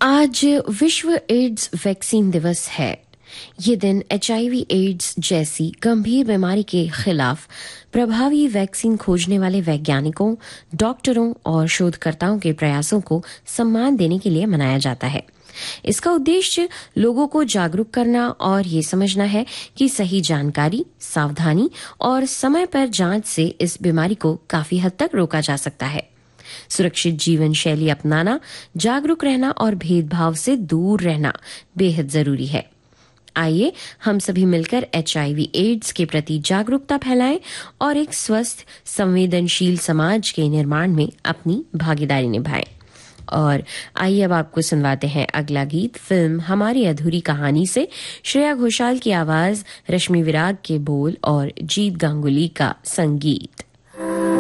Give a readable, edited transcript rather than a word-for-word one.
आज विश्व ads vaccine दिवस है। ये दिन HIV एड्स जैसी गंभीर बीमारी के खिलाफ प्रभावी वैक्सीन खोजने वाले वैज्ञानिकों, डॉक्टरों और शोधकर्ताओं के प्रयासों को सम्मान देने के लिए मनाया जाता है। इसका उद्देश्य लोगों को जागरूक करना और ये समझना है कि सही जानकारी, सावधानी और समय पर जांच से इस बीमारी को काफी हद तक रोका जा सकता है। सुरक्षित जीवन शैली अपनाना, जागरूक रहना और भेदभाव से दूर रहना बेहद जरूरी है। आइए हम सभी मिलकर HIV एड्स के प्रति जागरूकता फैलाएं और एक स्वस्थ, संवेदनशील समाज के निर्माण में अपनी भागीदारी निभाएं। और आइए अब आपको सुनवाते हैं अगला गीत फिल्म हमारी अधूरी कहानी से। श्रेया घोषाल की आवाज, रश्मि विराग के बोल और जीत गांगुली का संगीत।